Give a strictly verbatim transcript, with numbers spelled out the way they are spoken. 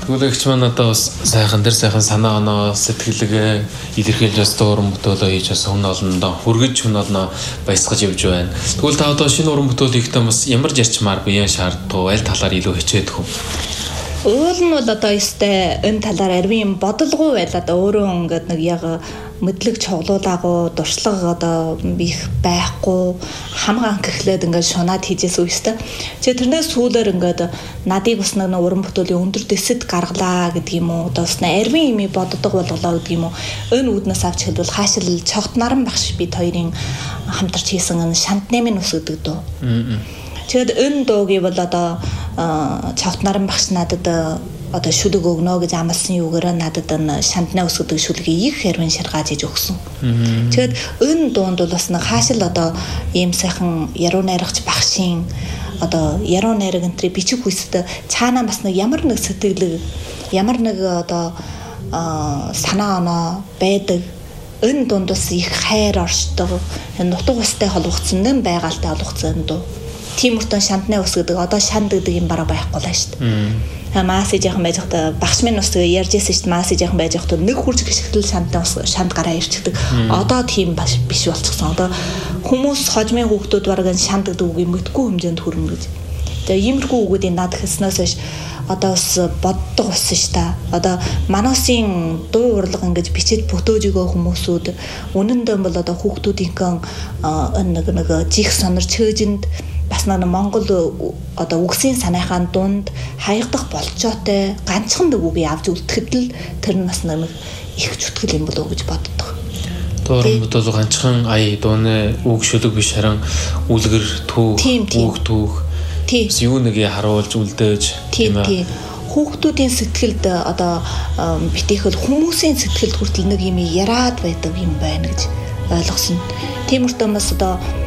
Тэгвэл ч маань одоо бас сайхан дээр сайхан санаа оноо сэтгэлгээ илэрхийлж бас уран бүтээлөө хийж бас хүн олондоо хүргэж хүн олноо баясгаж явж байна. Тэгвэл та одоо шинэ уран бүтээл хийхдээ бас ямар зарчмаар биеэ шаарддаг, аль талаар илүү хичээдэг вэ? Уул нь бол одоо ёстой энэ талаар арвин бодолгоо байла да өөрөө ингээд нэг яг мэдлэг чоглуулаагүй дуршлага одоо их байхгүй хамгаан гэхлээд ингээд шунаад хийжээс үстэй. Тэгээ тэрнээс сүүлээр ингээд надыг бас нэг уран бүтээлийн өндөр дэсэд гаргалаа гэдэг юм уу. Одоо бас арвин ими боддог болголоо гэдэг юм уу. Энэ үүднээс авч хэлбэл хаашил цогт наран багш бид хоёрын хамтарч хийсэн энэ шантнамын ус гэдэг дөө. Тэгээд энэ дууг бол одоо цогт наран багш надад одоо шүлэг өгнө гэж амласан юугаар надад энэ шантнаа ус гэдэг шүлгийг их хэрвэн шаргааж иж өгсөн. Тэгээд энэ дуунд бол бас нэг хаашил одоо ийм сайхан яруу найрагч багшийн одоо яруу найраг энтрий бичиг хүсэд цаанаа бас нэг ямар нэг сэтгэлэг ямар нэг одоо санаа оноо байдаг. Энэ дунд бас их хайр оршдог. Нутаг устай холбогдсон нэм байгальтай холбогдсон дуу. Тиймүртэн шантны ус гэдэг одоо шанд гэдэг юм бараг байхгүй л шүү дээ. Маас ижийнхан байж байхдаа багш минь ус ярьж ирсэн шүү дээ. Маас ижийнхан байж байхдаа нэг хурж гიშгтэл шантны ус шанд гараа ирчихдэг. Одоо тийм биш болчихсон. Одоо хүмүүс хожмын хүүхдүүд бараг энэ шанд гэдэг үгийг мэдгүй хэмжээнд хүрнэ гэж. Тэгээ иймэрхүү үгүүдийн над хэлснээс биш одоо бас боддог болсон шүү дээ. Одоо мануусын дуу урлаг ингэж бичиж бүтөөж өгөө хүмүүсүүд үнэндээ бол одоо хүүхдүүдийнхэн нэг нэг жих сонорч хөөжинд бас нэг Монгол одоо үгсийн санаахын дунд хаягдах болцоотой ганцхан үгийг авч үлдэхэд л тэр нь бас нэг их чүтгэл юм болов уу гэж боддог. Дуран бүтээл ганцхан ая дууны үг шүлэг биш харин үлгэр түүх үг түүх бас юу нэгийг харуулж үлдээж тийм ээ. Хүүхдүүдийн сэтгэлд одоо битэхэл хүмүүсийн сэтгэлд хүртэл нэг юм яраад байдаг юм байна гэж ойлгосон. Тиймэрхүү бас одоо